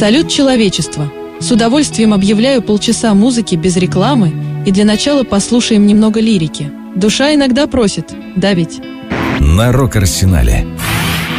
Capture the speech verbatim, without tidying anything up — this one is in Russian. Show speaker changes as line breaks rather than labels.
Салют, человечество! С удовольствием объявляю полчаса музыки без рекламы, и для начала послушаем немного лирики. Душа иногда просит, да ведь?
На Рок-Арсенале